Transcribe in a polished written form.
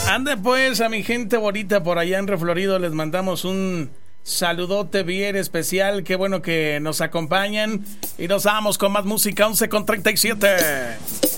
Ande pues, a mi gente bonita por allá en Reflorido les mandamos un saludote bien especial. Qué bueno que nos acompañan y nos vamos con más música. 11:37.